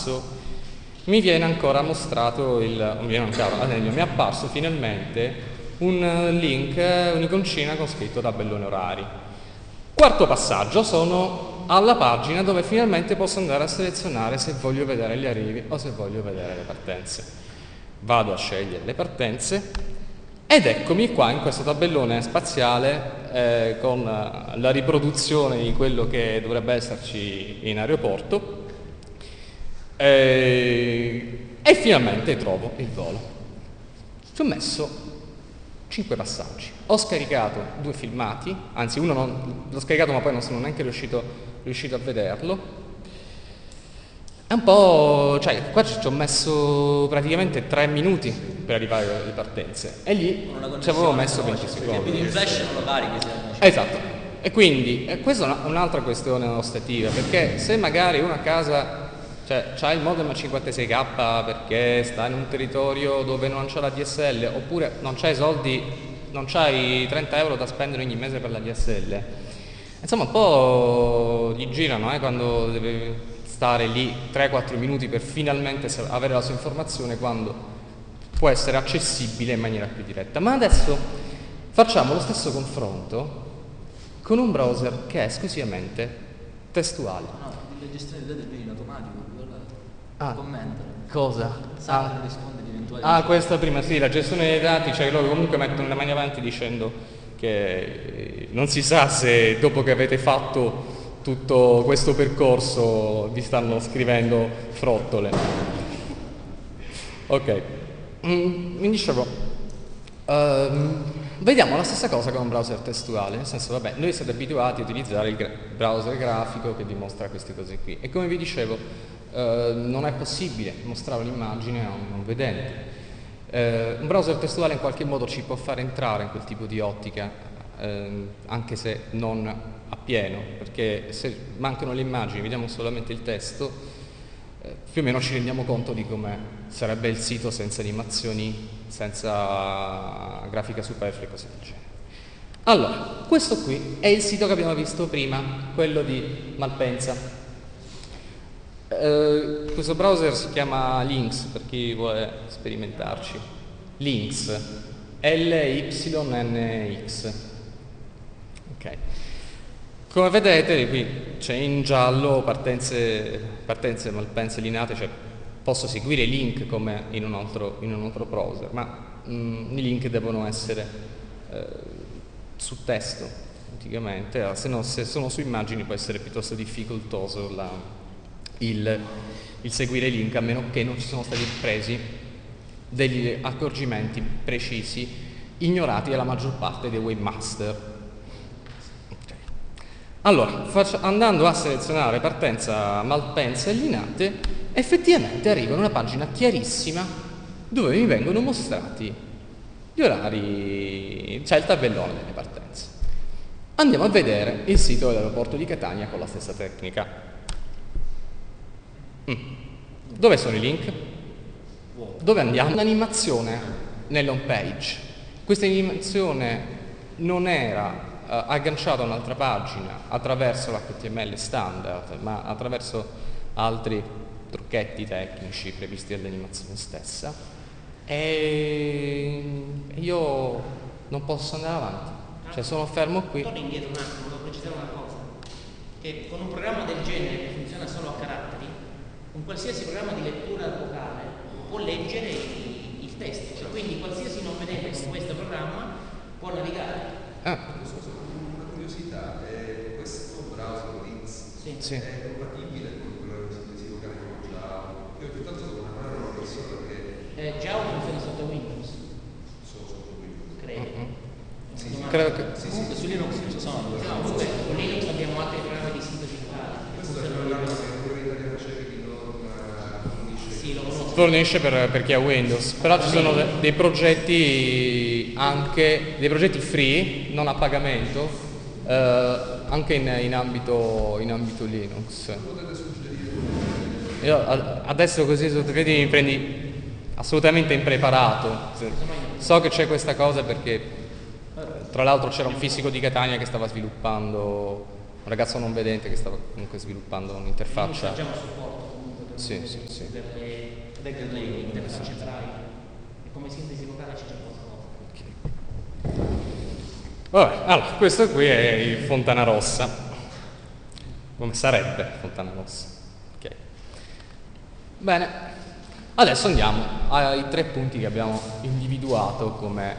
basso mi viene ancora mostrato mi è apparso finalmente un link, un'iconcina con scritto tabellone orari. Quarto passaggio, sono alla pagina dove finalmente posso andare a selezionare se voglio vedere gli arrivi o se voglio vedere le partenze. Vado a scegliere le partenze ed eccomi qua in questo tabellone spaziale con la riproduzione di quello che dovrebbe esserci in aeroporto e finalmente trovo il volo. Ci ho messo 5 passaggi. Ho scaricato 2 filmati, anzi uno l'ho scaricato ma poi non sono neanche riuscito a vederlo. È un po', cioè qua ci ho messo praticamente 3 minuti per arrivare alle partenze e lì ci avevo messo 20 secondi. Quindi in flash non lo carichi. Esatto. E quindi questa è un'altra questione ostativa, perché se magari uno a casa c'ha il modem a 56k perché sta in un territorio dove non c'è la DSL, oppure non c'hai soldi, non c'hai 30 euro da spendere ogni mese per la DSL, insomma un po' gli girano quando deve stare lì 3-4 minuti per finalmente avere la sua informazione, quando può essere accessibile in maniera più diretta. Ma adesso facciamo lo stesso confronto con un browser che è esclusivamente testuale. No, la gestione dei dati in automatico. Commenta. Cosa? Risponde di eventuali. Questa prima, sì, la gestione dei dati, cioè loro comunque mettono le mani avanti dicendo che non si sa se dopo che avete fatto tutto questo percorso vi stanno scrivendo frottole. Ok, mi dicevo, vediamo la stessa cosa con un browser testuale, nel senso, vabbè, noi siete abituati a utilizzare il browser grafico che dimostra queste cose qui e come vi dicevo non è possibile mostrare un'immagine a un non vedente. Un browser testuale in qualche modo ci può far entrare in quel tipo di ottica, anche se non appieno, perché se mancano le immagini, vediamo solamente il testo, più o meno ci rendiamo conto di come sarebbe il sito senza animazioni, senza grafica superflua e cose del genere. Allora, questo qui è il sito che abbiamo visto prima, quello di Malpensa. Questo browser si chiama Lynx, per chi vuole sperimentarci. Lynx, Lynx. Ok. Come vedete qui c'è in giallo partenze Malpensa linate, cioè posso seguire i link come in un altro browser, ma i link devono essere su testo praticamente, se sono su immagini può essere piuttosto difficoltoso il seguire i link, a meno che non ci sono stati presi degli accorgimenti precisi ignorati dalla maggior parte dei webmaster. Okay. Allora, andando a selezionare partenza Malpensa e Linate, effettivamente arrivo in una pagina chiarissima dove mi vengono mostrati gli orari, c'è il tabellone delle partenze. Andiamo a vedere il sito dell'aeroporto di Catania con la stessa tecnica. Dove sono i link? Dove andiamo? Un'animazione nell'home page. Questa animazione non era agganciata a un'altra pagina attraverso l'HTML standard, ma attraverso altri trucchetti tecnici previsti dall'animazione stessa. E io non posso andare avanti, cioè sono fermo qui. Torno indietro un attimo, devo precisare una cosa, che con un programma del genere che funziona solo a caratteri, un qualsiasi programma di lettura vocale può leggere il testo, cioè quindi qualsiasi non vedente con questo programma può navigare. Una curiosità, questo browser Lynx è compatibile con quello che vocale con Java? Io ho tanto devo parlare con una persona che Java funziona sotto Windows. Solo sotto Windows. Credo. Credo che... Comunque su Linux ci sono. Comunque con Linux abbiamo altri programmi di sintesi vocale. Questo è il programma che quello italiano c'è che Sì, lo conosco. Fornisce per chi ha Windows, però ci sono dei progetti anche, dei progetti free, non a pagamento, anche in ambito Linux. Io adesso così sotto piedi mi prendi assolutamente impreparato. So che c'è questa cosa perché tra l'altro c'era un fisico di Catania che stava sviluppando, un ragazzo non vedente che stava comunque sviluppando un'interfaccia. sì. per le interfacce braille. E come sintesi vocale c'è già qualcosa. Vabbè, allora, questo qui è il Fontana Rossa, come sarebbe Fontana Rossa. Ok. Bene, adesso andiamo ai 3 punti che abbiamo individuato come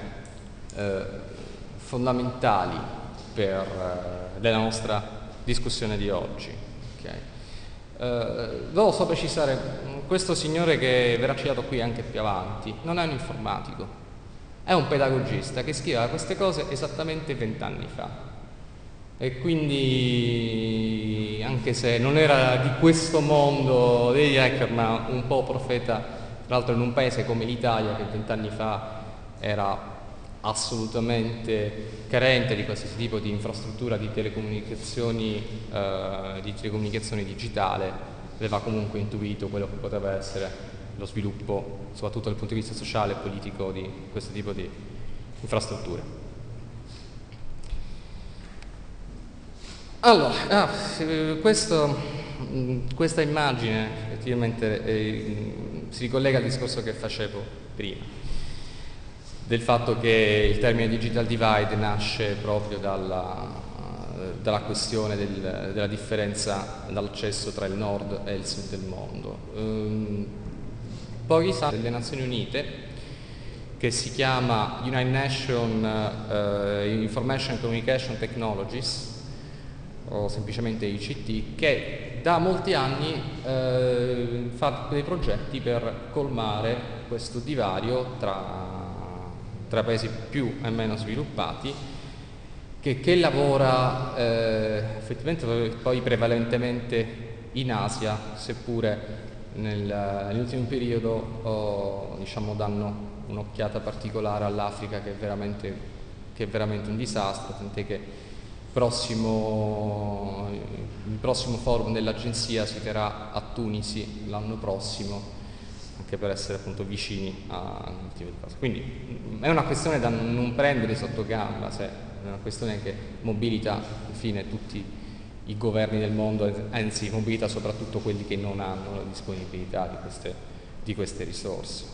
fondamentali per la nostra discussione di oggi. Okay. Devo solo precisare, questo signore che verrà citato qui anche più avanti non è un informatico, è un pedagogista che scriveva queste cose esattamente 20 anni fa, e quindi anche se non era di questo mondo degli hacker, ma un po' profeta, tra l'altro in un paese come l'Italia che 20 anni fa era assolutamente carente di qualsiasi tipo di infrastruttura di telecomunicazioni digitale, aveva comunque intuito quello che poteva essere lo sviluppo, soprattutto dal punto di vista sociale e politico, di questo tipo di infrastrutture. Allora, questa immagine effettivamente si ricollega al discorso che facevo prima, del fatto che il termine digital divide nasce proprio dalla questione della differenza dall'accesso tra il nord e il sud del mondo. Poi sa delle Nazioni Unite, che si chiama United Nations Information and Communication Technologies, o semplicemente ICT, che da molti anni fa dei progetti per colmare questo divario tra paesi più e meno sviluppati, che lavora effettivamente poi prevalentemente in Asia, seppure nell'ultimo periodo diciamo danno un'occhiata particolare all'Africa, che è veramente un disastro, tant'è che il prossimo forum dell'agenzia si terrà a Tunisi l'anno prossimo, anche per essere appunto vicini a un tipo di cose. Quindi è una questione da non prendere sotto gamba, è una questione che mobilita alla fine tutti i governi del mondo, anzi mobilita soprattutto quelli che non hanno la disponibilità di queste risorse.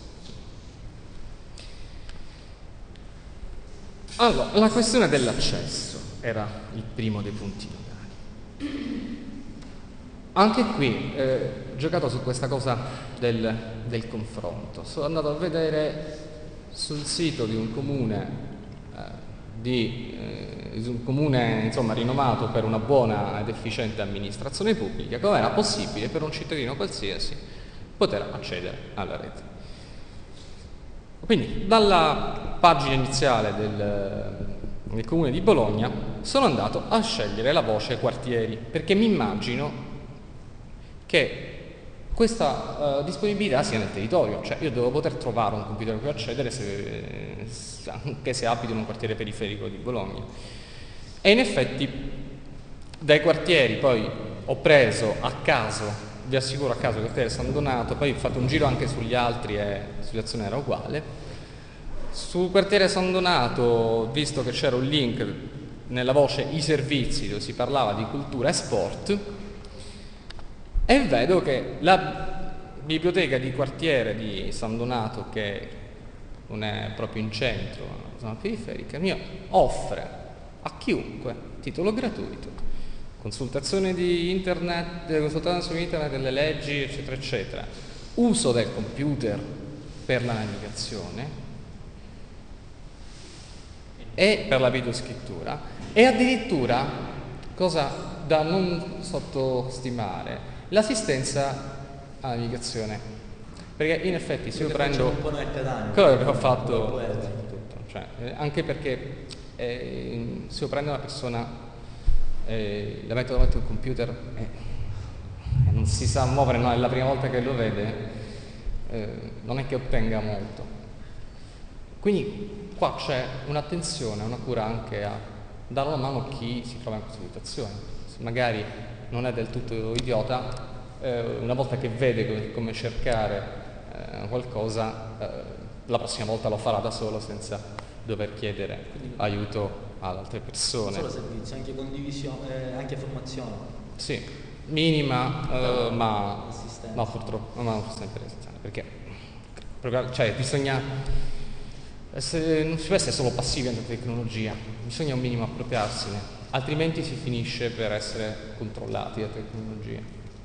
Allora, la questione dell'accesso era il primo dei punti nodali. Anche qui ho giocato su questa cosa del confronto. Sono andato a vedere sul sito di un comune insomma rinomato per una buona ed efficiente amministrazione pubblica, come era possibile per un cittadino qualsiasi poter accedere alla rete. Quindi dalla pagina iniziale del comune di Bologna sono andato a scegliere la voce quartieri, perché mi immagino che questa disponibilità sia nel territorio, cioè io devo poter trovare un computer per accedere anche se abito in un quartiere periferico di Bologna. E in effetti dai quartieri poi ho preso a caso, vi assicuro a caso, il quartiere San Donato, poi ho fatto un giro anche sugli altri e la situazione era uguale. Sul quartiere San Donato, visto che c'era un link nella voce i servizi dove si parlava di cultura e sport, e vedo che la biblioteca di quartiere di San Donato, che non è proprio in centro, è una zona periferica, mi offre a chiunque, titolo gratuito, consultazione di internet, consultazione su internet delle leggi, eccetera, eccetera, uso del computer per la navigazione e per la videoscrittura, e addirittura, cosa da non sottostimare, l'assistenza alla navigazione, perché in effetti se io prendo quello che ho fatto tutto, cioè, anche perché se io prendo una persona la metto davanti a un computer e non si sa muovere, no, è la prima volta che lo vede, non è che ottenga molto. Quindi qua c'è un'attenzione, una cura anche a dare una mano a chi si trova in questa situazione, magari non è del tutto idiota, una volta che vede come cercare qualcosa, la prossima volta lo farà da solo senza dover chiedere aiuto ad altre persone. Non solo servizi, anche condivisione, anche formazione. Sì, minima, ma purtroppo sempre essenziale, perché cioè, bisogna non si può essere solo passivi alla tecnologia, bisogna un minimo appropriarsene, altrimenti si finisce per essere controllati da tecnologia.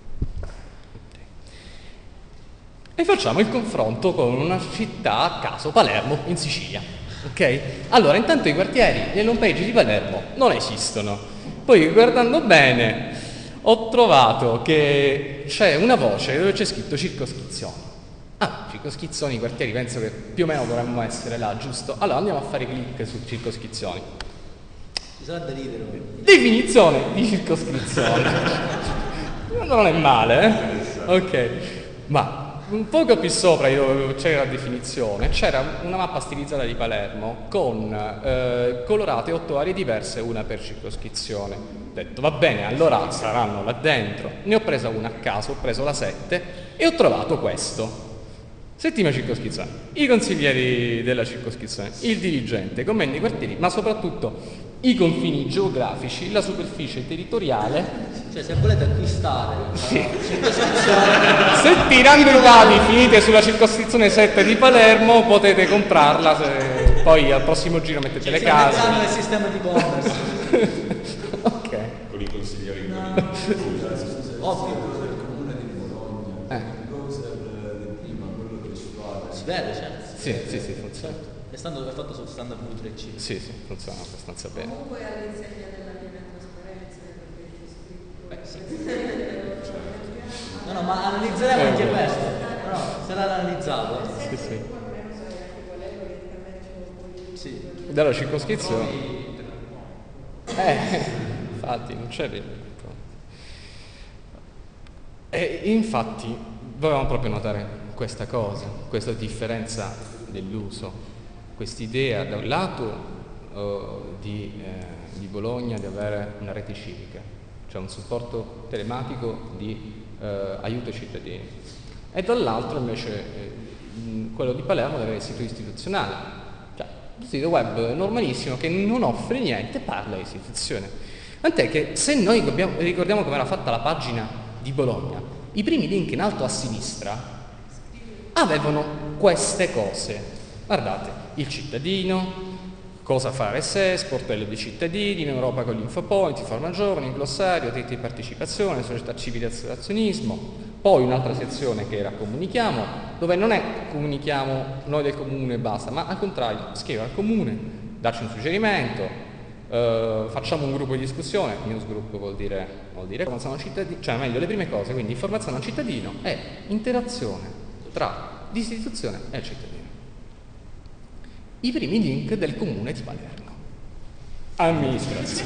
E facciamo il confronto con una città a caso, Palermo, in Sicilia. Ok? Allora, intanto i quartieri e le home page di Palermo non esistono. Poi, guardando bene, ho trovato che c'è una voce dove c'è scritto circoscrizioni. Circoscrizioni, quartieri, penso che più o meno dovremmo essere là, giusto? Allora andiamo a fare clic su circoscrizioni. Ci sarà da ridere. Definizione di circoscrizione. Non è male, Ok. Ma un poco più sopra dove c'era la definizione, c'era una mappa stilizzata di Palermo con colorate 8 aree diverse, una per circoscrizione. Ho detto, va bene, allora saranno là dentro. Ne ho presa una a caso, ho preso la 7 e ho trovato questo. Settima circoscrizione, i consiglieri della circoscrizione, il dirigente, commenti quartieri, ma soprattutto i confini geografici, la superficie territoriale. Cioè, se volete acquistare se tirando i dadi finite sulla circoscrizione 7 di Palermo potete comprarla, poi al prossimo giro mettete le case. Stiamo nel sistema di e-commerce. Ok. Con i consiglieri. Ovvio. Si vede, certo. Sì, funziona. È fatto sul standard V3C. Sì, funziona abbastanza bene. Comunque all'insegna della piena trasparenza, perché c'è scritto. Sì. No, ma analizzeremo anche questo. No, sarà analizzato. Sì. Sì. Dalla circoscrizione. Infatti, non c'è il E infatti volevamo proprio notare questa cosa, questa differenza dell'uso, quest'idea da un lato di Bologna di avere una rete civica, cioè un supporto telematico di aiuto ai cittadini, e dall'altro invece quello di Palermo di avere il sito istituzionale, cioè un sito web normalissimo che non offre niente, parla di istituzione. Tant'è che se noi ricordiamo come era fatta la pagina di Bologna, i primi link in alto a sinistra avevano queste cose. Guardate, il cittadino, cosa fare se, sportello dei cittadini, in Europa con gli infopoint, forma giovani, il glossario, diritti di partecipazione, società civile e associazionismo, poi un'altra sezione che era comunichiamo, dove non è comunichiamo noi del comune e basta, ma al contrario, scrivere al comune, darci un suggerimento, facciamo un gruppo di discussione, newsgroup vuol dire informazione al cittadino, cioè meglio le prime cose, quindi informazione al cittadino e interazione tra l'istituzione e il cittadino. I primi link del comune di Palermo. Amministrazione.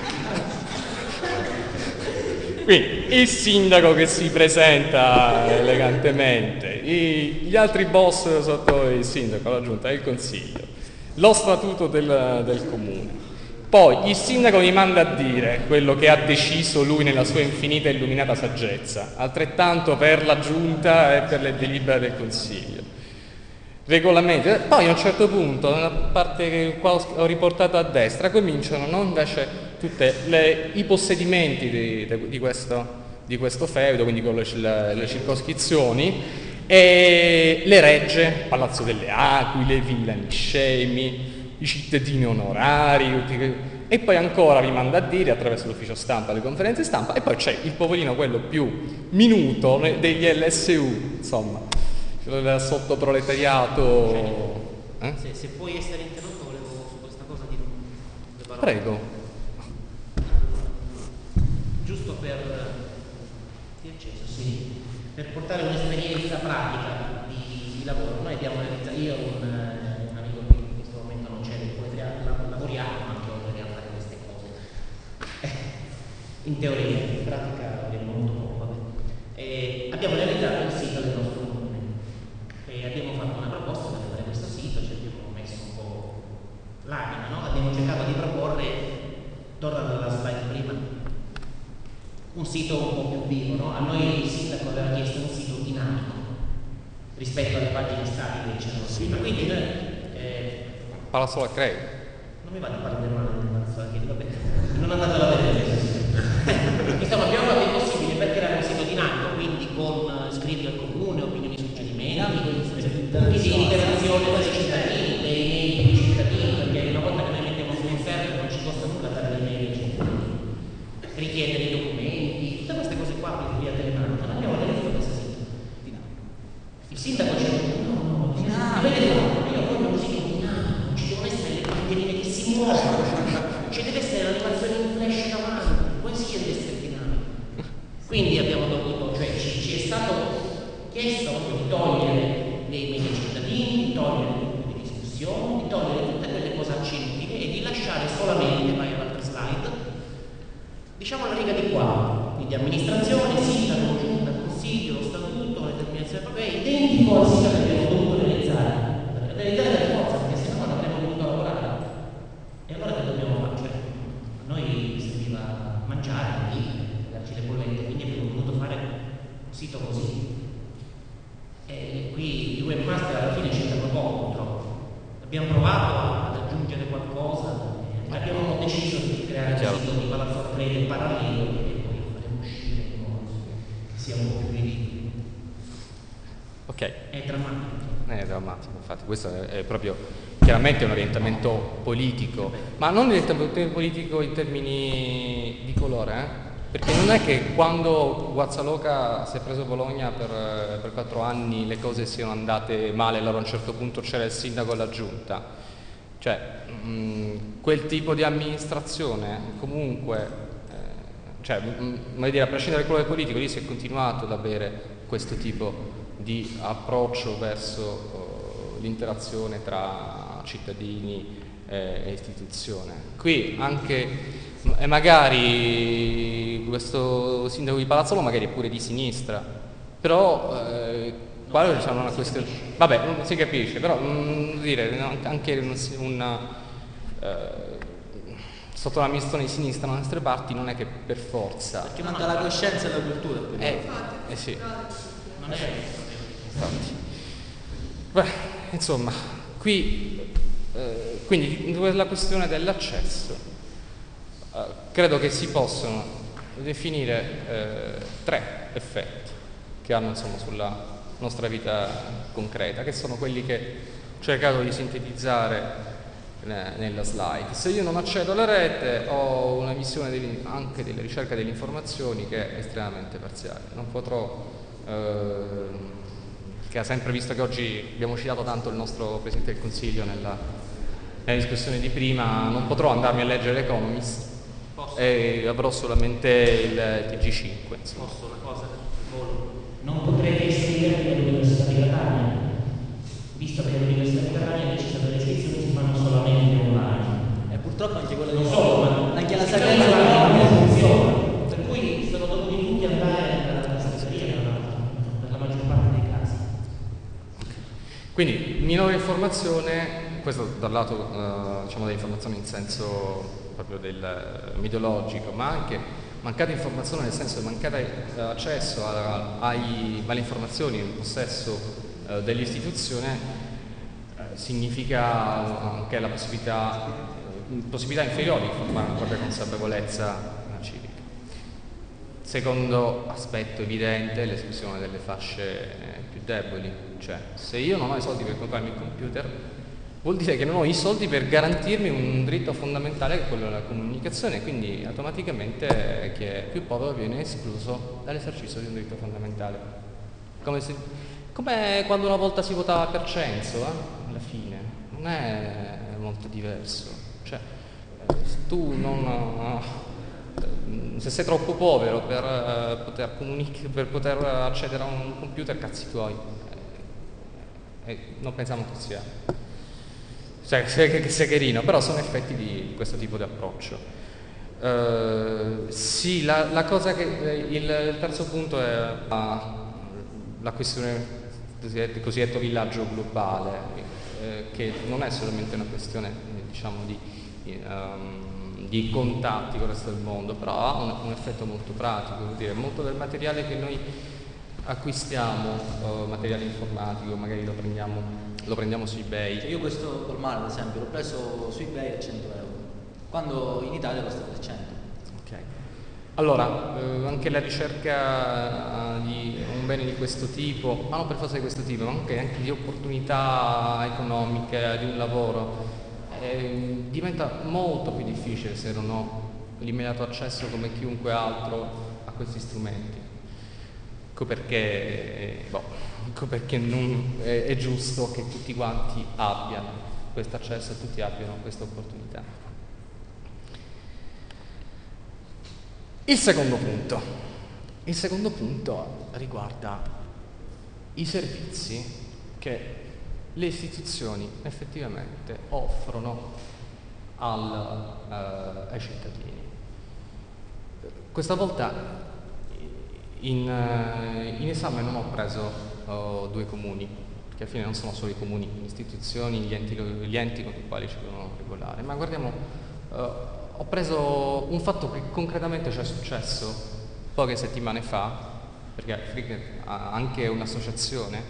Quindi il sindaco che si presenta elegantemente, gli altri boss sotto il sindaco, la giunta e il consiglio, lo statuto del comune. Poi il sindaco mi manda a dire quello che ha deciso lui nella sua infinita e illuminata saggezza, altrettanto per la giunta e per le delibere del consiglio. Regolamenti. Poi a un certo punto, nella parte che qua ho riportato a destra, cominciano invece tutti i possedimenti di questo feudo, quindi con le circoscrizioni, e le regge, Palazzo delle Aquile, Villa Niscemi, i cittadini onorari, e poi ancora vi manda a dire attraverso l'ufficio stampa, le conferenze stampa, e poi c'è il poverino, quello più minuto degli LSU, insomma, del sottoproletariato. Se puoi essere interrotto, volevo su questa cosa dire due parole. Prego. Giusto per portare un'esperienza pratica di lavoro. Noi abbiamo realizzato, io ho un amico che in questo momento non c'è, lavoriamo anche oltre a fare queste cose. In teoria, in pratica abbiamo molto poco. Abbiamo realizzato il sito del nostro comune e abbiamo fatto una proposta per fare questo sito, ci abbiamo messo un po' l'anima, no? Abbiamo cercato di proporre, tornando alla slide prima, un sito un po' più vivo, no? A noi il sindaco aveva chiesto un sito dinamico rispetto alle pagine statiche che c'erano prima, quindi noi Palazzo la Crei. non mi va di parlare male del Palazzo la Crei, vabbè, non andate a vedere. Insomma, abbiamo fatto il possibile per punti di interazione tra i cittadini, le email dei cittadini, perché una volta che noi mettiamo su un server non ci costa nulla dare le email ai cittadini, richiedere i documenti, tutte queste cose qua via telematica, non abbiamo detto questa sindaco. Il sindaco ci ha detto no, io voglio un sito dinamico, non ci devono essere le bandierine che si muovono, ci deve essere l'animazione in flash davanti, poesia deve essere dinamica. Quindi abbiamo dovuto, cioè ci è stato chiesto di togliere le email ai cittadini, di togliere le gruppi di discussione, di togliere tutte quelle cosacce inutili e di lasciare solamente, vai all'altra slide, diciamo la riga di qua, quindi amministrazione, sindaco, giunta, consiglio, lo statuto, le determinazioni proprie, identico al sindaco che abbiamo dovuto realizzare per forza, perché sennò non avremmo dovuto lavorare. E allora che dobbiamo fare? Cioè, a noi serviva mangiare, darci le bollette, quindi abbiamo dovuto fare un sito così. E qui i webmaster alla fine c'entrano poco purtroppo. Abbiamo provato ad aggiungere qualcosa, ma abbiamo deciso di creare un sito di Palazzo Artrede parallelo e poi faremo uscire in modo che sia un po' più ridicolo. Ok. È drammatico. È drammatico, infatti, questo è proprio chiaramente un orientamento politico, ma non un orientamento politico in termini di colore, perché non è che quando Guazzaloca si è preso Bologna per 4 anni le cose siano andate male, allora a un certo punto c'era il sindaco e la giunta. Cioè, quel tipo di amministrazione comunque, voglio dire, a prescindere dal colore politico, lì si è continuato ad avere questo tipo di approccio verso l'interazione tra cittadini e istituzione. Qui anche magari questo sindaco di Palazzolo magari è pure di sinistra, però qua c'è una questione, vabbè, non si capisce, però dire anche sotto un'amministrazione di sinistra da nostre parti non è che per forza, perché manca la coscienza e la cultura. Sì. Non è Infatti. Beh, insomma, qui quindi la questione dell'accesso credo che si possono definire 3 effetti che hanno insomma sulla nostra vita concreta, che sono quelli che ho cercato di sintetizzare nella slide. Se io non accedo alla rete ho una visione anche della ricerca delle informazioni che è estremamente parziale, non potrò che ha sempre visto che oggi abbiamo citato tanto il nostro Presidente del Consiglio nella discussione di prima, non potrò andarmi a leggere l'Economist e avrò solamente il TG5. Insomma. Posso una cosa? Non potrete iscrivervi all'Università di Catania, visto che all'Università di Catania le iscrizioni si fanno solamente online. E purtroppo anche quella non solo, ma anche la sapienza sapienza non funziona. Per cui sono dovuti tutti andare alla segreteria per la maggior parte dei casi. Quindi minore informazione, questo dal lato diciamo dell'informazione in senso proprio del mitologico, ma anche mancata informazione nel senso di mancato accesso alle informazioni in possesso dell'istituzione significa anche la possibilità inferiore di formare una propria consapevolezza civica. Secondo aspetto evidente è l'esclusione delle fasce più deboli, cioè se io non ho i soldi per comprarmi il computer vuol dire che non ho i soldi per garantirmi un diritto fondamentale che è quello della comunicazione, quindi automaticamente chi è più povero viene escluso dall'esercizio di un diritto fondamentale. Come quando una volta si votava per censo, alla fine, non è molto diverso. Cioè, se sei troppo povero per poter accedere a un computer, cazzi tuoi. Non pensiamo che sia carino, però sono effetti di questo tipo di approccio. Sì, la cosa che il terzo punto è la questione cosiddetto villaggio globale, che non è solamente una questione diciamo di contatti con il resto del mondo, però ha un effetto molto pratico, vuol dire molto del materiale che noi acquistiamo, materiale informatico, magari lo prendiamo su eBay. Io questo colmare ad esempio l'ho preso su eBay a 100 euro, quando in Italia costa 300. Ok. Allora, anche la ricerca di un bene di questo tipo, ma non per forza di questo tipo, ma anche di opportunità economiche, di un lavoro, diventa molto più difficile se non ho l'immediato accesso come chiunque altro a questi strumenti. Ecco perché è giusto che tutti quanti abbiano questo accesso, tutti abbiano questa opportunità. Il secondo punto riguarda i servizi che le istituzioni effettivamente offrono ai cittadini. Questa volta in esame non ho preso due comuni, che alla fine non sono solo i comuni, le istituzioni, gli enti con i quali ci devono regolare, ma guardiamo, ho preso un fatto che concretamente ci è successo poche settimane fa, perché Flickr ha anche un'associazione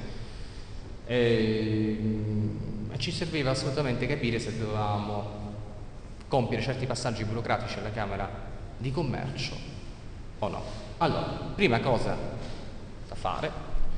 e ci serviva assolutamente capire se dovevamo compiere certi passaggi burocratici alla Camera di Commercio o no. Allora, prima cosa da fare,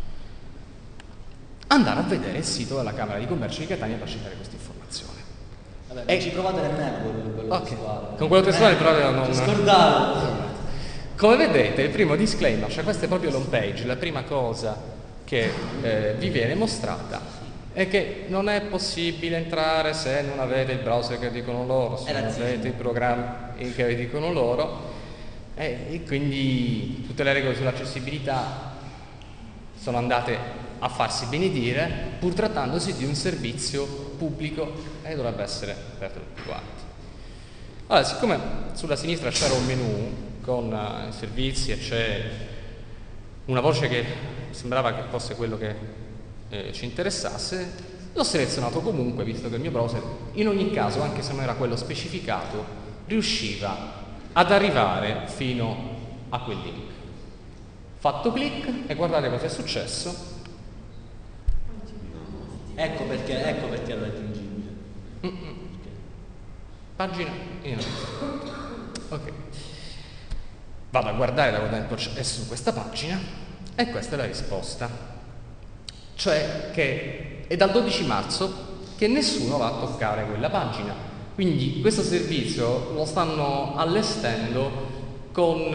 andare a vedere il sito della Camera di Commercio di Catania per cercare questa informazione. Vabbè, non ci provate nemmeno quello testuale. Con quello testuale provate non... Scordate. Come vedete, il primo disclaimer, cioè questa è proprio l'home page, la prima cosa che vi viene mostrata è che non è possibile entrare se non avete il browser che dicono loro, se non avete i programmi che vi dicono loro, e quindi tutte le regole sull'accessibilità sono andate a farsi benedire, pur trattandosi di un servizio pubblico e dovrebbe essere aperto a tutti quanti. Allora, siccome sulla sinistra c'era un menu con i servizi e c'è una voce che sembrava che fosse quello che ci interessasse, l'ho selezionato comunque, visto che il mio browser, in ogni caso, anche se non era quello specificato, riusciva ad arrivare fino a quel link. Fatto clic e guardate cosa è successo. Ecco perché è raggiungibile. Pagina ok. Vado a guardare da quanto tempo è su questa pagina e questa è la risposta, cioè che è dal 12 marzo che nessuno va a toccare quella pagina, quindi questo servizio lo stanno allestendo con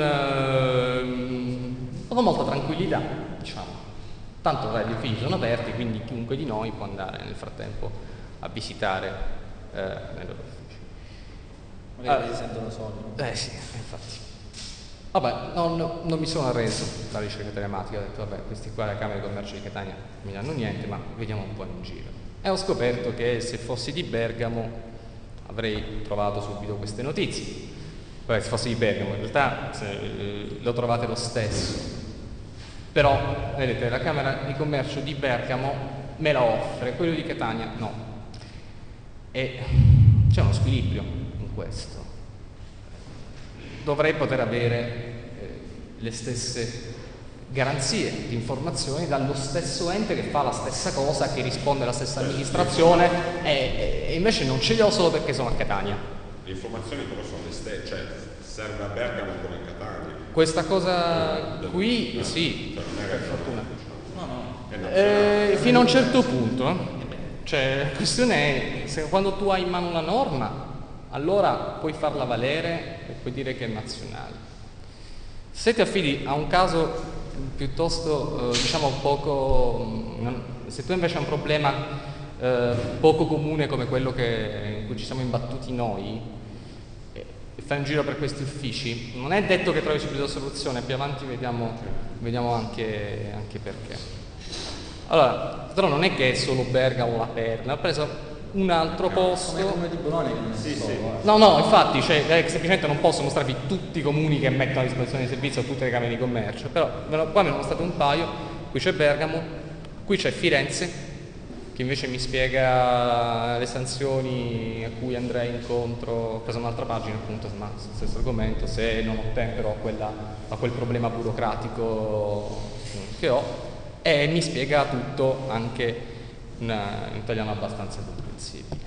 molta tranquillità, diciamo. Tanto gli uffici sono aperti, quindi chiunque di noi può andare nel frattempo a visitare nei loro uffici. Magari si sentono soli. Sì, infatti. Vabbè, non mi sono arreso alla ricerca telematica, ho detto vabbè, questi qua alla Camera di Commercio di Catania non mi danno niente, ma vediamo un po' in giro. E ho scoperto che se fossi di Bergamo avrei trovato subito queste notizie. Poi se fossi di Bergamo in realtà lo trovate lo stesso. Però, vedete, la Camera di Commercio di Bergamo me la offre, quello di Catania no. E c'è uno squilibrio in questo. Dovrei poter avere le stesse garanzie di informazioni dallo stesso ente che fa la stessa cosa, che risponde alla stessa amministrazione, e invece non ce li ho solo perché sono a Catania. Le informazioni però sono le stesse, cioè serve a Bergamo come a Catania. Questa cosa qui, sì, per fortuna. Fino a un certo punto, cioè la questione è se quando tu hai in mano una norma, allora puoi farla valere e puoi dire che è nazionale. Se ti affidi a un caso piuttosto, diciamo, se tu invece hai un problema poco comune come quello in cui ci siamo imbattuti noi, e fai un giro per questi uffici, non è detto che trovi subito soluzione, più avanti vediamo anche perché. Allora, però non è che è solo Bergamo la perla, ho preso un altro posto. Come di Bologna che non è No, infatti, semplicemente non posso mostrarvi tutti i comuni che mettono a disposizione di servizio a tutte le camere di commercio, però qua mi hanno mostrato un paio. Qui c'è Bergamo, qui c'è Firenze, che invece mi spiega le sanzioni a cui andrei incontro. Ho preso un'altra pagina, appunto, ma stesso argomento, se non ottempero a quel problema burocratico che ho, e mi spiega tutto anche in italiano abbastanza comprensibile.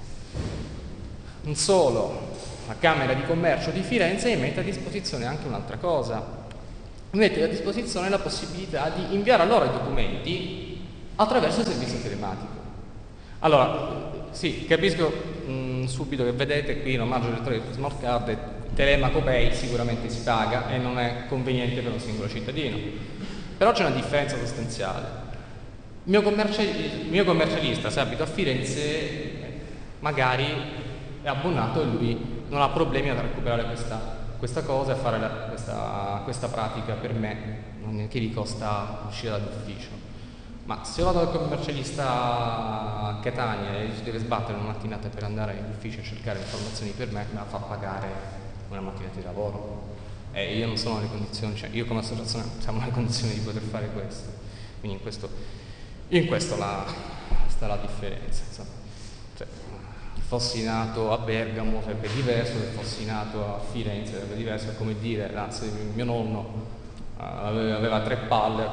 Non solo, la Camera di Commercio di Firenze mette a disposizione anche un'altra cosa, mette a disposizione la possibilità di inviare a loro i documenti attraverso il servizio telematico. Allora, sì, capisco subito che vedete qui in omaggio all'elettore di smart card, il Telemaco Pay sicuramente si paga e non è conveniente per un singolo cittadino. Però c'è una differenza sostanziale. Il mio commercialista, se abito a Firenze, magari è abbonato e lui non ha problemi ad recuperare questa cosa e fare questa pratica per me, che gli costa uscire dall'ufficio. Ma se vado dal commercialista a Catania e si deve sbattere una mattinata per andare in ufficio a cercare informazioni per me la fa pagare una mattinata di lavoro. E io non sono nelle condizioni, cioè io come associazione siamo nelle condizioni di poter fare questo. Quindi in questo sta la differenza. Insomma. Cioè, se fossi nato a Bergamo sarebbe diverso, se fossi nato a Firenze sarebbe diverso, è come dire, anzi mio nonno aveva 3 palle.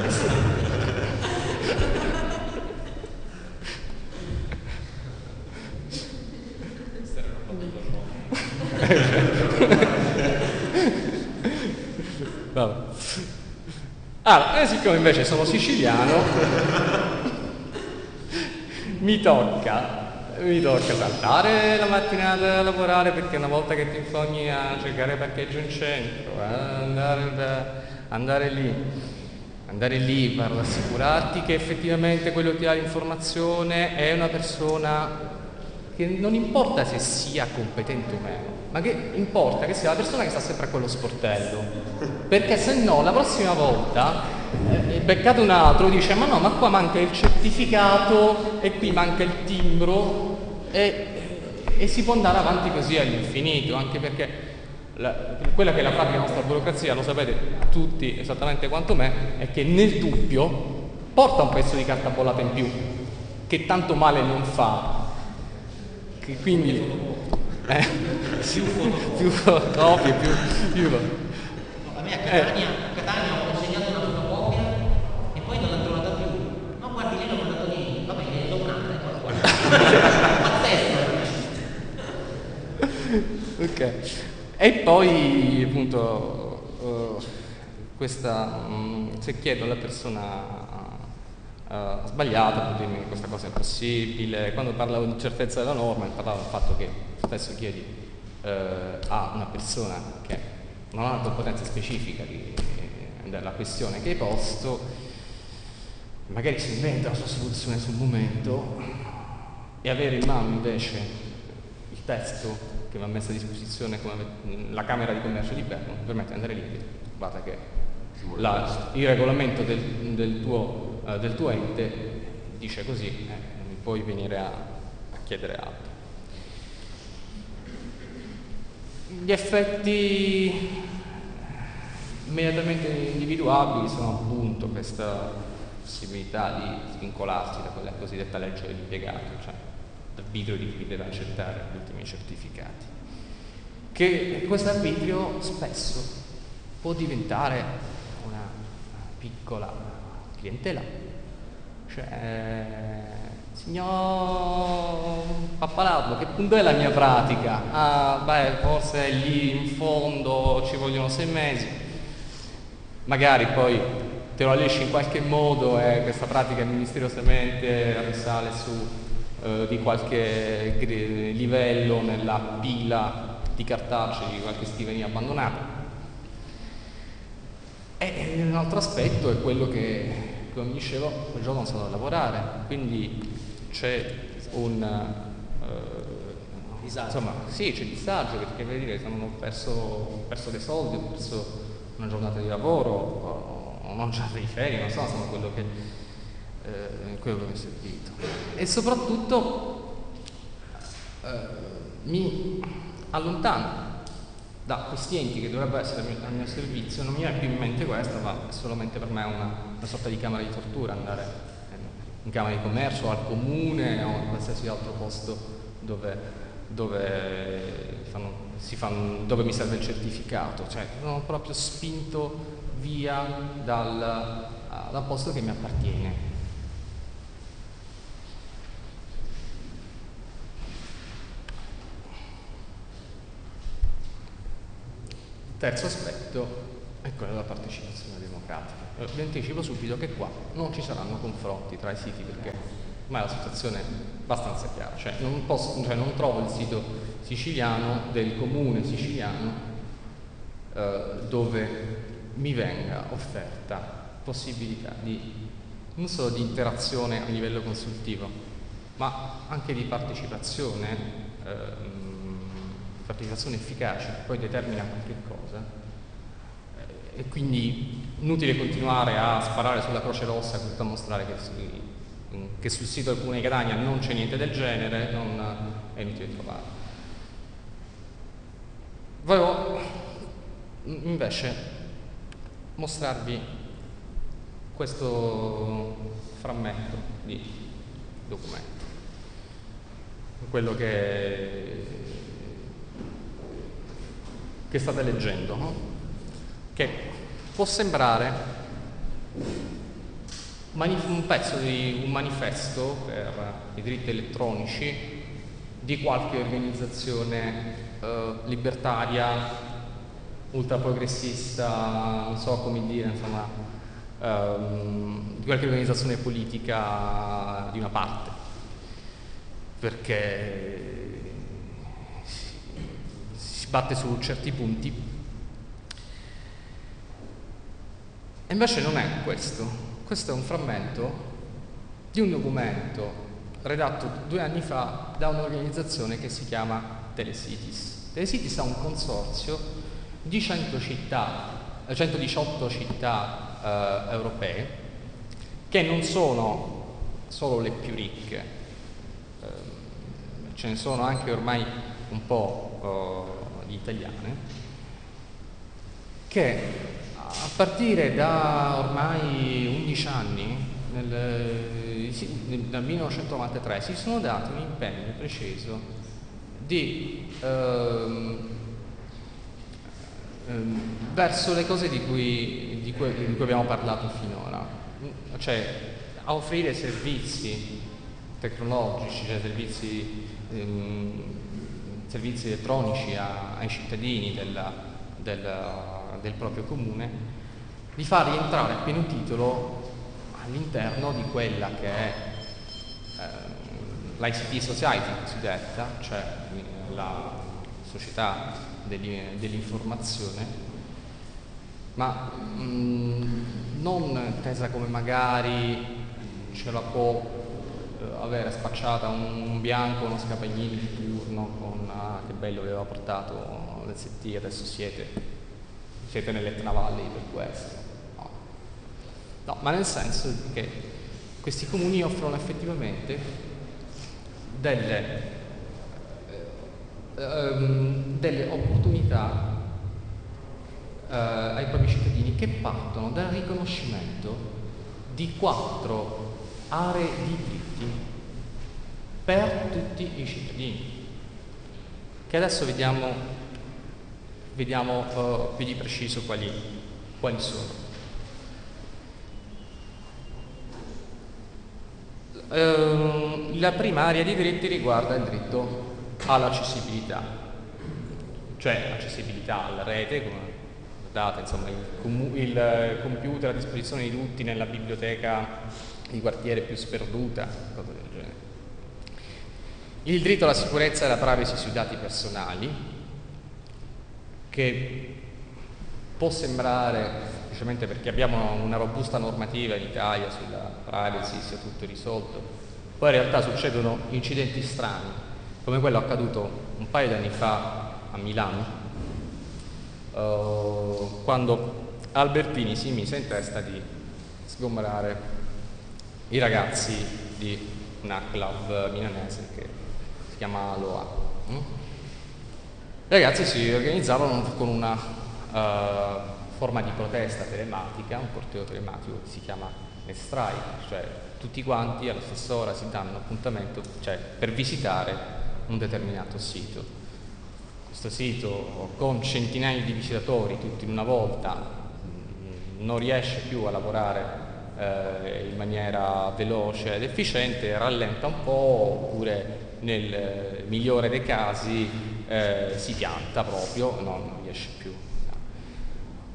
Vabbè. Allora, siccome invece sono siciliano, mi tocca saltare la mattinata a lavorare, perché una volta che ti infogni a cercare parcheggio in centro, andare lì per assicurarti che effettivamente quello che ti dà l'informazione è una persona che non importa se sia competente o meno, ma che importa che sia la persona che sta sempre a quello sportello, perché se no la prossima volta beccate un altro, dice ma no, ma qua manca il certificato e qui manca il timbro e si può andare avanti così all'infinito, anche perché quella che è la pratica della nostra burocrazia, lo sapete tutti esattamente quanto me, è che nel dubbio porta un pezzo di carta bollata in più, che tanto male non fa. Che quindi più fotocopie, più a me a Catania ho consegnato una fotocopia e poi non l'ho trovata più. Ma guardi, lei non mi ha dato niente, va bene, do un'altra, guarda. Pazzesco. Ok. E poi appunto questa se chiedo alla persona sbagliata, può dirmi che questa cosa è possibile. Quando parlavo di certezza della norma, parlavo del fatto che spesso chiedi a una persona che non ha una competenza specifica della questione che hai posto, magari si inventa la sua soluzione sul momento, e avere in mano invece il testo che mi ha messo a disposizione come la Camera di Commercio di Bergamo, mi permette di andare lì e dire guarda che il regolamento del tuo ente dice così, puoi venire a chiedere altro. Gli effetti immediatamente individuabili sono appunto questa possibilità di svincolarsi da quella cosiddetta legge dell'impiegato, cioè l'arbitrio di chi deve accettare gli ultimi certificati, che questo arbitrio spesso può diventare una piccola clientela, cioè signor Pappalardo, che punto è la mia pratica? Ah, beh, forse lì in fondo ci vogliono 6 mesi, magari poi te lo allisci in qualche modo e questa pratica misteriosamente risale su di qualche livello nella pila di cartacei di qualche scrivania abbandonata. E un altro aspetto è quello che, come dicevo, quel giorno non sono a lavorare, quindi c'è un disagio. Insomma, sì, c'è disagio, perché vuol dire, ho perso dei soldi, ho perso una giornata di lavoro, una giornata di ferie, non so, insomma, quello che mi è servito. E soprattutto mi allontano da questi enti che dovrebbero essere al mio servizio. Non mi viene più in mente questo, ma è solamente per me una sorta di camera di tortura andare in camera di commercio, al comune o in qualsiasi altro posto dove mi serve il certificato. Cioè, sono proprio spinto via dal posto che mi appartiene. Terzo aspetto è quella della partecipazione democratica. Vi anticipo subito che qua non ci saranno confronti tra i siti, perché ormai la situazione è abbastanza chiara, cioè non trovo il sito siciliano del comune siciliano dove mi venga offerta possibilità non solo di interazione a livello consultivo, ma anche di partecipazione efficace, che poi determina qualche cosa. E quindi inutile continuare a sparare sulla Croce Rossa a mostrare che sul sito del Comune di Catania non c'è niente del genere, è inutile trovarlo. Volevo invece mostrarvi questo frammento di documento, quello che state leggendo, no? Che può sembrare un pezzo di un manifesto per i diritti elettronici di qualche organizzazione libertaria, ultraprogressista, non so come dire, insomma, di qualche organizzazione politica di una parte, perché si batte su certi punti. E invece non è questo è un frammento di un documento redatto 2 anni fa da un'organizzazione che si chiama Telecities. Telecities ha un consorzio di 118 città europee, che non sono solo le più ricche, ce ne sono anche ormai un po' di italiane, che a partire da ormai 11 anni, dal 1993, si sono dati un impegno preciso verso le cose di cui abbiamo parlato finora, cioè a offrire servizi tecnologici, cioè servizi elettronici ai cittadini del proprio comune, di far rientrare a pieno titolo all'interno di quella che è l'ICT Society cosiddetta, cioè la società dell'informazione, ma non intesa come magari ce la può avere spacciata un bianco, uno Scapagnini di turno con che bello aveva portato l'ST, adesso siete nell'Etna Valley per questo. No, ma nel senso che questi comuni offrono effettivamente delle opportunità ai propri cittadini, che partono dal riconoscimento di 4 aree di diritti per tutti i cittadini, che adesso vediamo più di preciso quali sono. La prima area di diritti riguarda il diritto all'accessibilità, cioè accessibilità alla rete, come guardate, insomma, il computer a disposizione di tutti nella biblioteca di quartiere più sperduta, cose del genere. Il diritto alla sicurezza e alla privacy sui dati personali, che può sembrare, specialmente perché abbiamo una robusta normativa in Italia sulla privacy, sia tutto risolto, poi in realtà succedono incidenti strani, come quello accaduto un paio di anni fa a Milano, quando Albertini si mise in testa di sgombrare i ragazzi di una club milanese che si chiama Loa. I ragazzi si organizzarono con una forma di protesta telematica, un corteo telematico che si chiama Strike, cioè tutti quanti alla stessa ora si danno appuntamento, cioè per visitare un determinato sito. Questo sito, con centinaia di visitatori tutti in una volta, non riesce più a lavorare in maniera veloce ed efficiente, rallenta un po', oppure nel migliore dei casi si pianta proprio, non riesce più.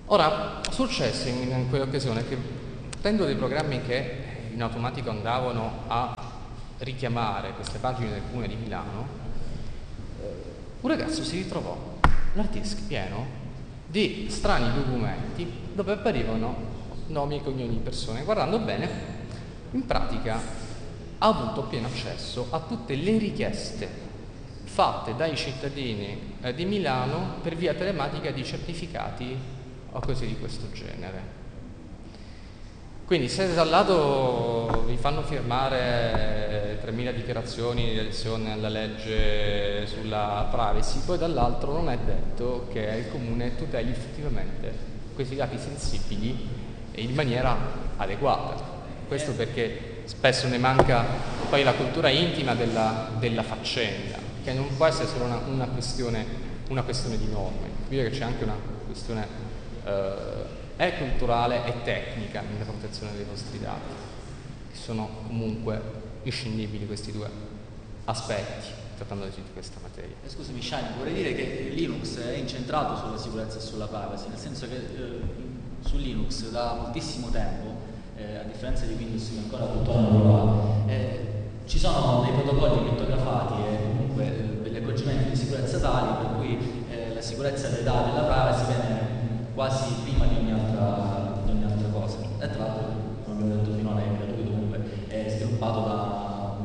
Ora, successo in quell'occasione che, avendo dei programmi che in automatico andavano a richiamare queste pagine del Comune di Milano, un ragazzo si ritrovò l'hard disk pieno di strani documenti dove apparivano nomi e cognomi di persone. Guardando bene, in pratica ha avuto pieno accesso a tutte le richieste fatte dai cittadini di Milano per via telematica di certificati o cose di questo genere. Quindi se da un lato vi fanno firmare 3.000 dichiarazioni di adesione alla legge sulla privacy, poi dall'altro non è detto che il Comune tuteli effettivamente questi dati sensibili in maniera adeguata. Questo perché spesso ne manca poi la cultura intima della faccenda, che non può essere solo una questione di norme. Quindi che c'è anche una questione è culturale e tecnica nella protezione dei vostri dati, che sono comunque inscindibili questi due aspetti, trattandosi di questa materia. Scusami Shine, vorrei dire che Linux è incentrato sulla sicurezza e sulla privacy, nel senso che su Linux da moltissimo tempo, a differenza di Windows che ancora tuttora non lo ha, ci sono dei protocolli crittografati e comunque degli accorgimenti di sicurezza tali per cui la sicurezza dei dati e la privacy viene quasi prima di ogni altra cosa. E tra l'altro, come abbiamo detto finora, è gratuito, comunque è sviluppato da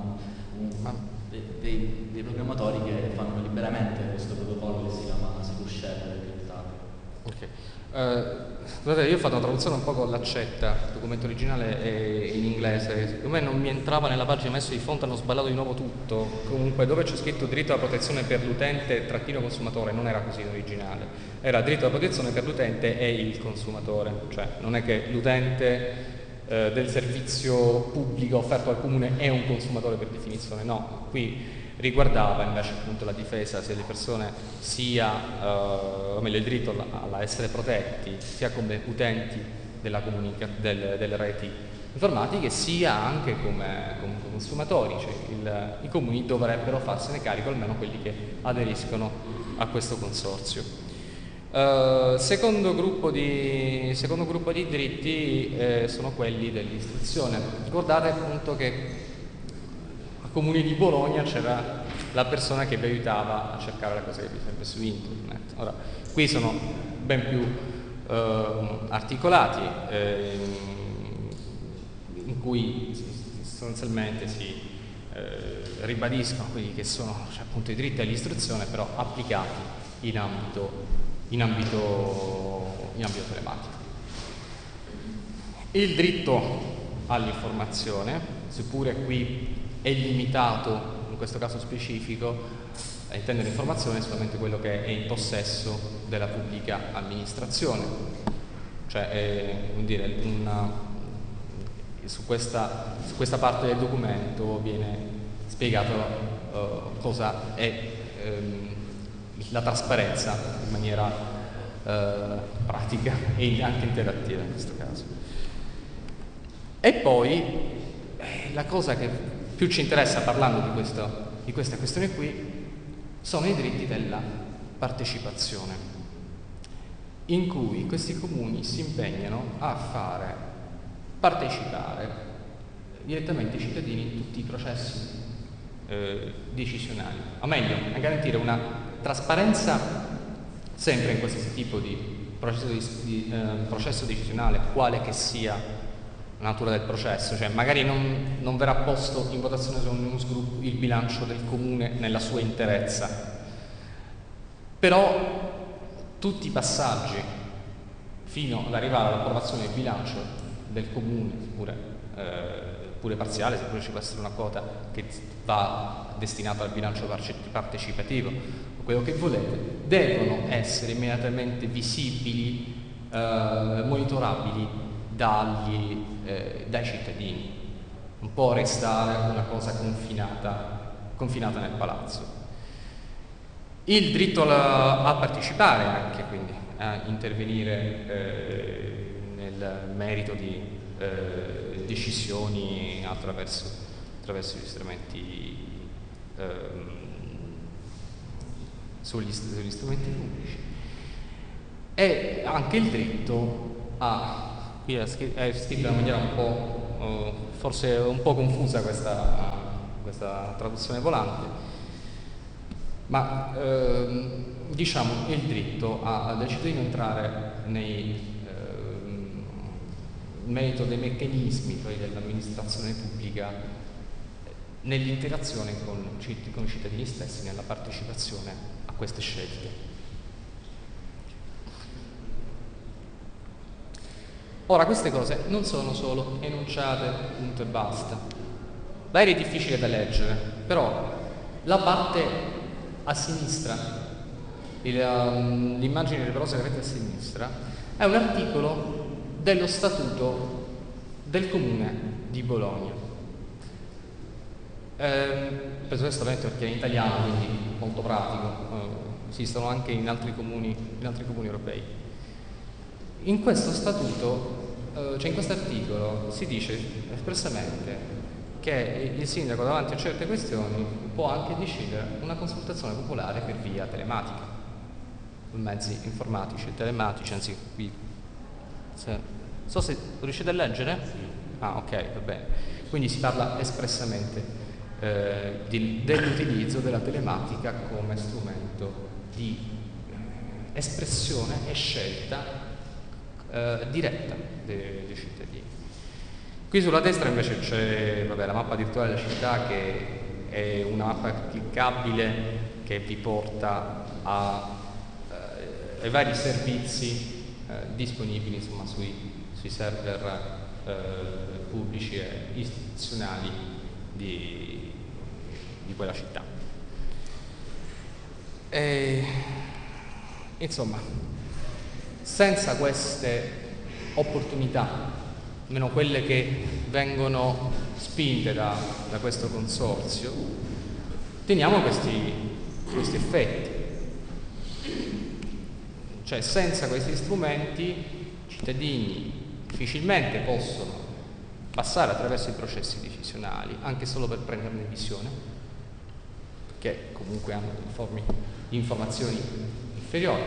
dei programmatori che fanno liberamente questo protocollo che si chiama Secure Shell criptato. Ok. Guardate, io ho fatto una traduzione un po' con l'accetta, il documento originale è in inglese, secondo me non mi entrava nella pagina messo di fronte, hanno sballato di nuovo tutto. Comunque dove c'è scritto diritto alla protezione per l'utente / consumatore, non era così in originale, era diritto alla protezione per l'utente e il consumatore, cioè non è che l'utente del servizio pubblico offerto al Comune è un consumatore per definizione, no, qui riguardava invece appunto la difesa sia delle persone sia, o meglio il diritto a essere protetti sia come utenti delle reti informatiche sia anche come consumatori, cioè i comuni dovrebbero farsene carico, almeno quelli che aderiscono a questo consorzio. Secondo gruppo di diritti sono quelli dell'istruzione. Ricordate appunto che al Comune di Bologna c'era la persona che vi aiutava a cercare la cosa che vi serve su internet. Ora, qui sono ben più articolati, in cui sostanzialmente si ribadiscono quelli che sono appunto i diritti all'istruzione, però applicati in ambito telematico. Il diritto all'informazione, seppure qui è limitato in questo caso specifico a intendere informazione solamente quello che è in possesso della pubblica amministrazione, cioè su questa parte del documento viene spiegato cosa è la trasparenza in maniera pratica e anche interattiva in questo caso. E poi la cosa che più ci interessa parlando di questa questione qui sono i diritti della partecipazione, in cui questi comuni si impegnano a fare partecipare direttamente i cittadini in tutti i processi decisionali, o meglio, a garantire una trasparenza sempre in qualsiasi tipo di processo decisionale, quale che sia la natura del processo, cioè magari non verrà posto in votazione su un newsgroup il bilancio del comune nella sua interezza, però tutti i passaggi fino ad arrivare all'approvazione del bilancio del comune, pure parziale, seppure ci può essere una quota che va destinata al bilancio partecipativo, quello che volete, devono essere immediatamente visibili, monitorabili dai cittadini. Non può restare una cosa confinata nel palazzo. Il diritto a partecipare anche, quindi a intervenire nel merito di decisioni attraverso gli strumenti sugli strumenti pubblici. e anche il diritto a, qui è scritto in una maniera un po', forse un po' confusa questa traduzione volante, ma diciamo il diritto del cittadino entrare nei merito dei meccanismi poi dell'amministrazione pubblica nell'interazione con i cittadini stessi, nella partecipazione a queste scelte. Ora, queste cose non sono solo enunciate, punto e basta. Magari è difficile da leggere, però la parte a sinistra, l'immagine riverosa che avete a sinistra, è un articolo dello Statuto del Comune di Bologna. Penso questo perché è in italiano, quindi molto pratico, esistono anche in altri comuni europei. In questo statuto, cioè in questo articolo, si dice espressamente che il sindaco davanti a certe questioni può anche decidere una consultazione popolare per via telematica, con mezzi informatici e telematici, anzi qui. So se riuscite a leggere? Ah, ok, va bene. Quindi si parla espressamente dell'utilizzo della telematica come strumento di espressione e scelta diretta dei cittadini. Qui sulla destra invece c'è la mappa virtuale della città, che è una mappa cliccabile che vi porta ai vari servizi disponibili, insomma, sui server pubblici e istituzionali di quella città. Insomma, senza queste opportunità, almeno quelle che vengono spinte da questo consorzio, teniamo questi effetti. Cioè, senza questi strumenti i cittadini difficilmente possono passare attraverso i processi decisionali, anche solo per prenderne visione, perché comunque hanno delle forme di informazioni inferiori.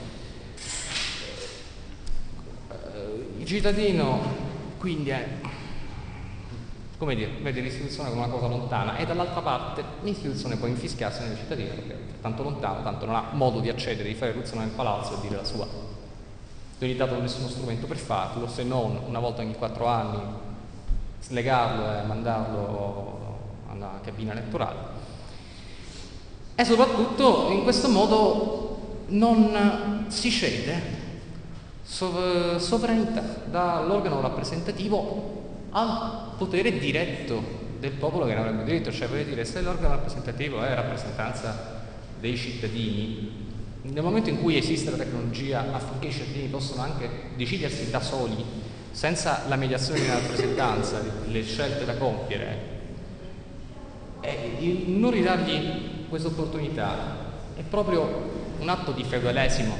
Il cittadino quindi è, come dire, vede l'istituzione come una cosa lontana, e dall'altra parte l'istituzione può infischiarsi nel cittadino perché è tanto lontano, tanto non ha modo di accedere, di fare irruzione nel palazzo e dire la sua. Non gli è dato nessuno strumento per farlo, se non una volta ogni 4 anni slegarlo e mandarlo alla cabina elettorale. E soprattutto in questo modo non si cede sovranità dall'organo rappresentativo al potere diretto del popolo che ne avrebbe diritto. Cioè, voglio dire, se l'organo rappresentativo è rappresentanza dei cittadini, nel momento in cui esiste la tecnologia affinché i cittadini possano anche decidersi da soli, senza la mediazione di una rappresentanza, le scelte da compiere, non ridargli questa opportunità è proprio un atto di feudalesimo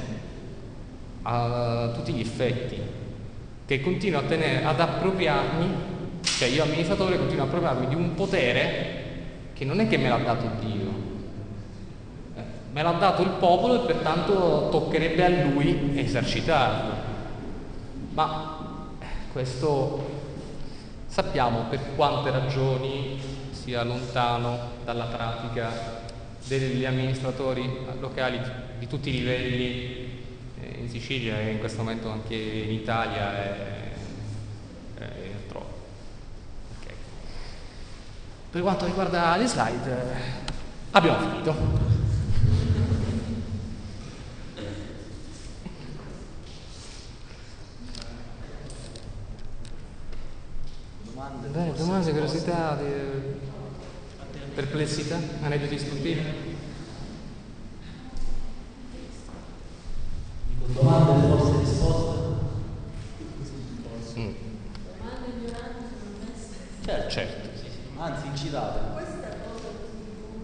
a tutti gli effetti, che continuo ad appropriarmi, cioè io amministratore continuo ad appropriarmi di un potere che non è che me l'ha dato Dio, me l'ha dato il popolo e pertanto toccherebbe a lui esercitarlo. Ma questo sappiamo per quante ragioni sia lontano dalla pratica degli amministratori locali di tutti i livelli, in Sicilia e in questo momento anche in Italia e altrove. Okay. Per quanto riguarda le slide, abbiamo finito. Domande, curiosità, perplessità, aneddoti istruttivi? Domande, forse risposte? Domande ignoranti non Certo. Sì. Anzi, incitate. questa cosa come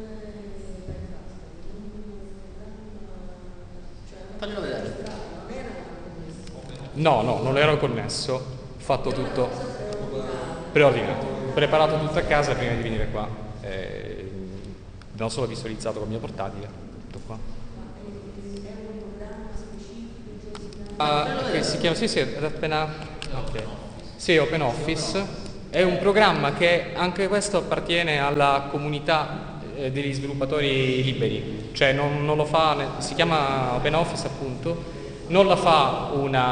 Faglielo vedere. non era una No, non ero connesso, ho fatto tutto preordinato, preparato tutto a casa prima di venire qua, non solo visualizzato con il mio portatile, tutto qua. è un programma specifico, che si chiama, sì, è appena, ok. Sì, OpenOffice. È un programma che anche questo appartiene alla comunità degli sviluppatori liberi, cioè non lo fa, si chiama OpenOffice appunto, non la fa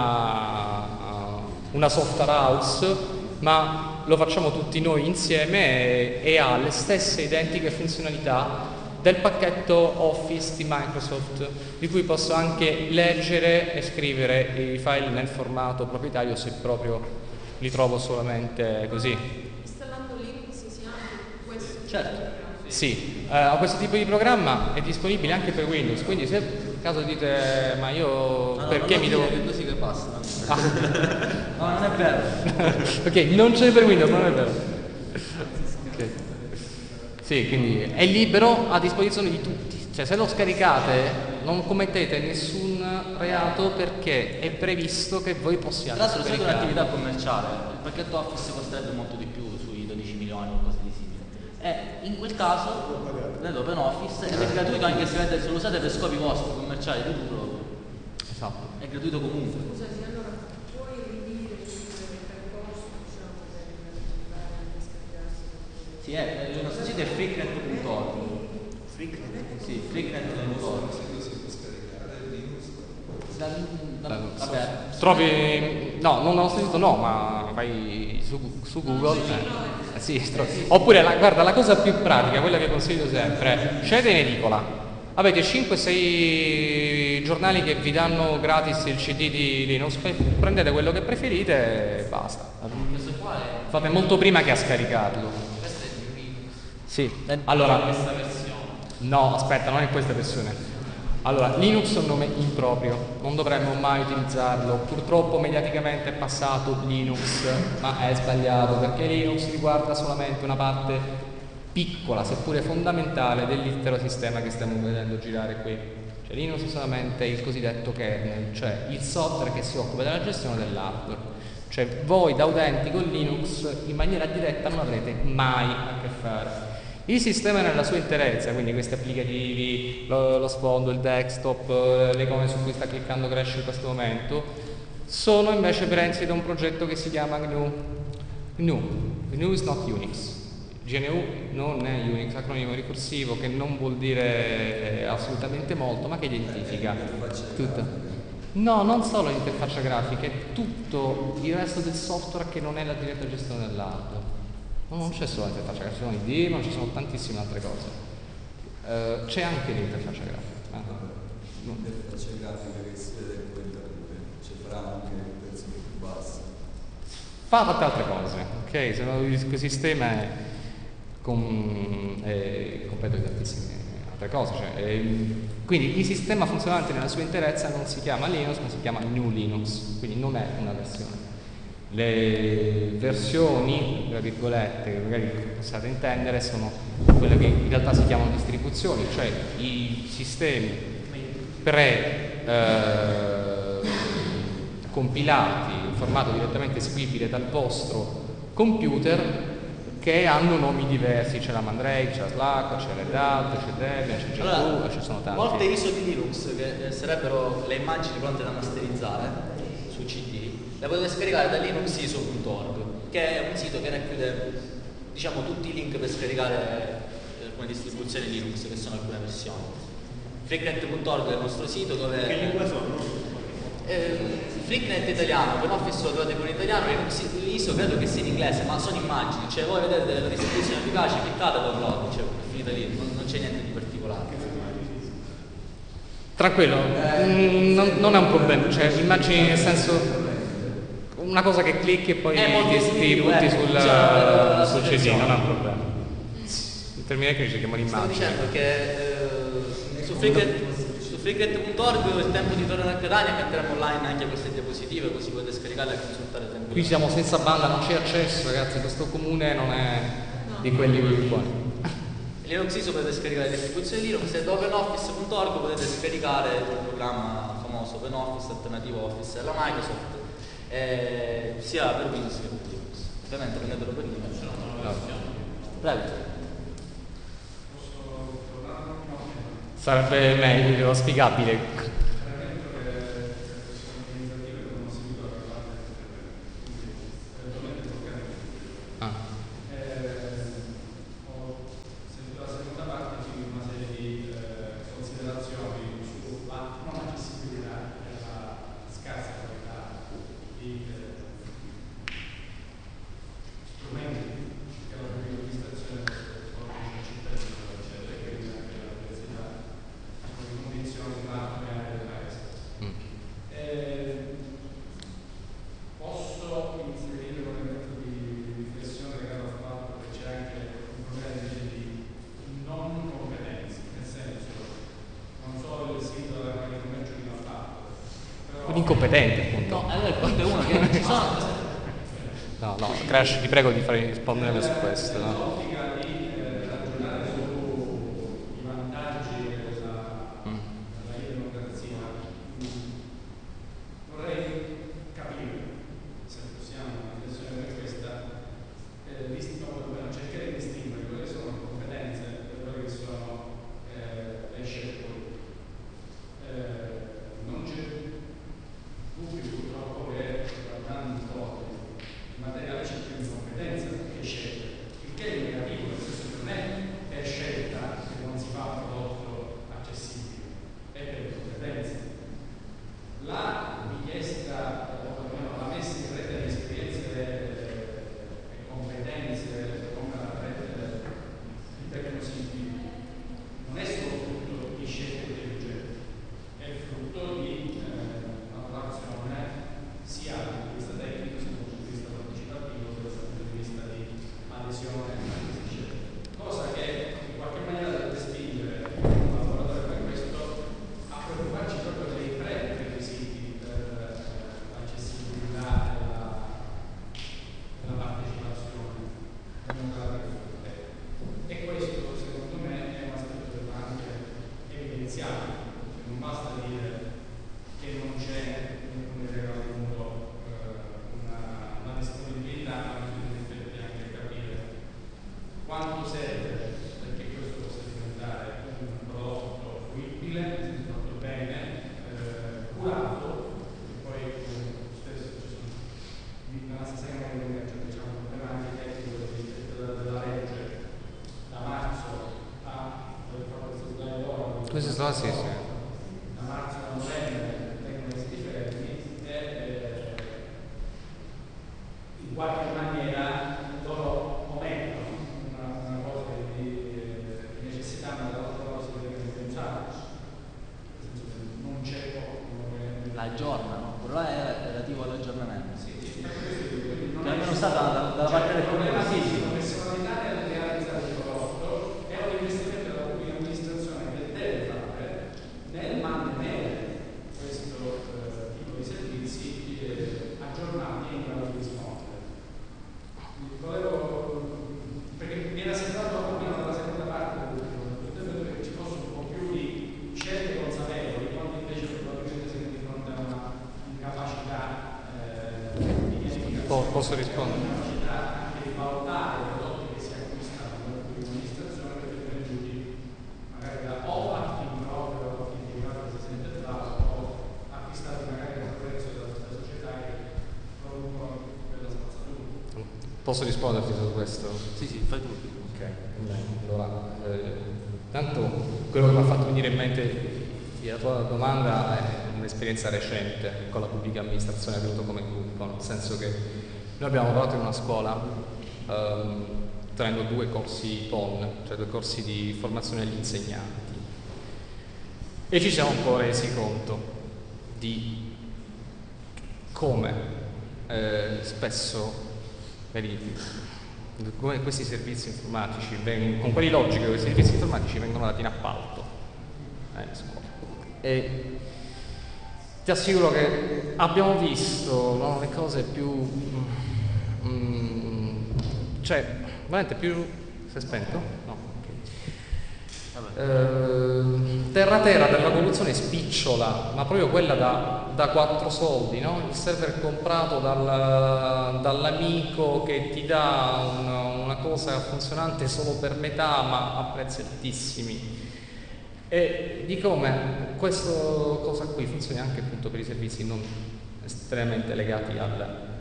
una software house, ma lo facciamo tutti noi insieme e ha le stesse identiche funzionalità del pacchetto Office di Microsoft, di cui posso anche leggere e scrivere i file nel formato proprietario se proprio li trovo solamente così. Installando Linux si ha anche questo? Certo. Sì, questo tipo di programma è disponibile anche per Windows, quindi se per caso dite ma io perché mi devo... È così che passa. No, non è vero. Ok, non c'è per Windows, non è vero. Okay. Sì, quindi è libero a disposizione di tutti, cioè se lo scaricate non commettete nessun reato perché è previsto che voi possiate Tra l'altro se è scaricare. un'attività commerciale, il pacchetto Office costerebbe molto di più, sui 12 milioni o cose di simile. E in quel caso l'OpenOffice è gratuito anche se lo usate per scopi vostri commerciali di lucro. Esatto. È gratuito comunque. Scusate, allora puoi ridire il percorso, diciamo, per scambiarsi? Sì, il nostro sito è freecnet.org. Sì, freecnet.org. Vabbè. Trovi, no, non ho sentito no, ma vai su Google. Sì, oppure guarda, la cosa più pratica, quella che consiglio sempre, scendete in edicola, avete 5-6 giornali che vi danno gratis il CD di Linux, prendete quello che preferite e basta. Fate molto prima che a scaricarlo. Sì, allora, no, aspetta, non è questa versione. Allora, Linux è un nome improprio, non dovremmo mai utilizzarlo. Purtroppo mediaticamente è passato Linux, ma è sbagliato perché Linux riguarda solamente una parte piccola, seppure fondamentale, dell'intero sistema che stiamo vedendo girare qui. Cioè Linux è solamente il cosiddetto kernel, cioè il software che si occupa della gestione dell'hardware. Cioè voi da utenti con Linux in maniera diretta non avrete mai a che fare. Il sistema nella sua interezza, quindi questi applicativi, lo sfondo, il desktop, l'icona su cui sta cliccando Crash in questo momento, sono invece presi da un progetto che si chiama GNU. GNU is not Unix. GNU non è Unix, acronimo ricorsivo che non vuol dire assolutamente molto, ma che identifica tutto. No, non solo l'interfaccia grafica, è tutto il resto del software che non è la diretta gestione dell'hardware. Non c'è solo l'interfaccia grafica, ci sono i daemon, ci sono tantissime altre cose. C'è anche l'interfaccia grafica. L'interfaccia grafica che si vede in quella ci farà anche pezzi più bassi. Fa tante altre cose, ok? Se no, il sistema è completo di tantissime altre cose. Cioè, quindi il sistema funzionante nella sua interezza non si chiama Linux, ma si chiama GNU Linux, quindi non è una versione. Le versioni, tra virgolette, che magari possiate intendere, sono quelle che in realtà si chiamano distribuzioni, cioè i sistemi compilati in formato direttamente eseguibile dal vostro computer che hanno nomi diversi, c'è la Mandrake, c'è la Slack, c'è Red Hat, c'è Debian, c'è GNU, ci sono tanti. Molte ISO di Linux che sarebbero le immagini pronte da masterizzare su CD le potete scaricare da linuxiso.org, che è un sito che racchiude, diciamo, tutti i link per scaricare alcune distribuzioni Linux, che sono alcune versioni. freecnet.org è il nostro sito dove... Che lingue sono? Freecnet italiano, OpenOffice lo trovate con italiano, Linux ISO credo che sia in inglese, ma sono immagini, cioè voi vedete la distribuzione efficace, cliccate download, cioè è finita lì, non c'è niente di particolare. Tranquillo, non è un problema, cioè immagini nel senso una cosa che clicchi e poi ti butti sul CD, non è un problema. Il termine tecnico si chiama Stavo l'immagine. dicendo che su freecnet.org il tempo di tornare a Catania metteremo online anche queste diapositive, così potete scaricarle e consultare sempre. Qui siamo senza banda, non c'è accesso, ragazzi, questo comune non è di quelli buoni. Linux ISO potete scaricare le distribuzioni Linux e da openoffice.org potete scaricare il programma famoso OpenOffice, alternativo Office della Microsoft, sia per Windows che per Linux. Ovviamente prendetelo per Linux. Prego. Sarebbe meglio, spiegabile. l'incompetente, appunto. No, allora il punto è uno che non ci sono. No, Crash, ti prego di fare rispondere su questo. No? L'ottica di ragionare sui vantaggi della democrazia, vorrei capire, se possiamo, una riflessione come questa, cercare di distinguere quelle che sono le competenze da quelle che sono le scelte politiche. Non c'è dubbio purtroppo che guardando un po' in materiale c'è più incompetenza che scelta, il che è negativo, nel senso che non è per scelta che non si fa un prodotto accessibile, è per incompetenza. La richiesta, o almeno la messa in rete di esperienze e competenze come la rete di tecnositi non è solo frutto di scelte intelligenti, è frutto di una relazione sia dal punto di vista tecnico, sia dal punto di vista partecipativo, sia dal punto di vista di adesione a queste scelte. Cosa che in qualche maniera deve spingere un lavoratore come questo a preoccuparci proprio dei prerequisiti per l'accessibilità e la partecipazione democratica. E questo secondo me è un aspetto che va anche evidenziato, cioè non basta dire che non c'è, come dire, appunto, una disponibilità, ma bisogna in effetti anche capire quanto serve perché questo possa diventare un prodotto fruibile, fatto bene, curato, e poi stesso ci sono nella stessa categoria, cioè diciamo problemi tecnici della legge da marzo a Questo sta sì. da marzo a novembre vengono questi fermi e in qualche maniera loro omettono una cosa di necessità, ma dall'altra cosa si deve pensare, nel senso che non c'è poco. L'aggiornano, quello là è relativo all'aggiornamento. Sì, Che almeno sta dalla parte del problema fisico. La personalità nel realizzare il prodotto è un investimento della pubblica amministrazione che deve fare nel mantenere questo tipo di servizi aggiornati e in grado di rispondere. Perché mi era sembrato almeno dalla seconda parte che ci fosse un po' più di scelte consapevoli, quando invece probabilmente siamo di fronte a una incapacità di pianificazione. Posso rispondere? Una capacità anche di valutare i prodotti che si acquistano dalla pubblica amministrazione perché venduti magari da o a chi proprio o a chi privato che si sente bravo o acquistati magari a un prezzo della società che producono quella spazzatura. Posso risponderti su questo? Sì, fai tu. Ok, allora, tanto quello che mi ha fatto venire in mente la tua domanda è un'esperienza recente con la pubblica amministrazione venuto come gruppo, nel senso che noi abbiamo lavorato in una scuola tenendo 2 corsi PON, cioè 2 corsi di formazione agli insegnanti, e ci siamo un po' resi conto di come spesso come questi servizi informatici con quali logiche questi servizi informatici vengono dati in appalto in scuola. E ti assicuro che abbiamo visto le cose più cioè veramente più si è spento? No, terra della corruzione spicciola, ma proprio quella da 4 soldi, no? Il server comprato dall'amico che ti dà una cosa funzionante solo per metà ma a prezzi altissimi, e di come questa cosa qui funzioni anche appunto per i servizi non estremamente legati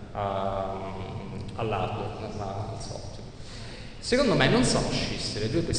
all'hardware, al software. Secondo me non sono scisse le due questioni.